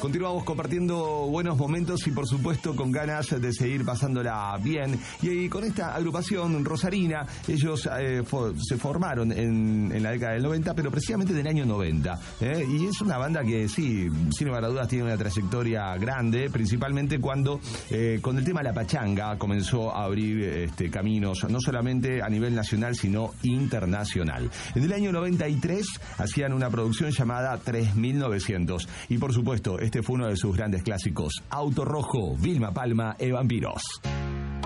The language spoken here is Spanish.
Continuamos compartiendo buenos momentos y por supuesto con ganas de seguir pasándola bien. Y con esta agrupación rosarina, ellos se formaron en la década del 90, pero precisamente del año 90. Y es una banda que sí, sin lugar a dudas, tiene una trayectoria grande, principalmente cuando con el tema La Pachanga comenzó a abrir caminos, no solamente a nivel nacional, sino internacional. En el año 93 hacían una producción llamada 3900. Y por supuesto, este fue uno de sus grandes clásicos, Auto Rojo, Vilma Palma e Vampiros.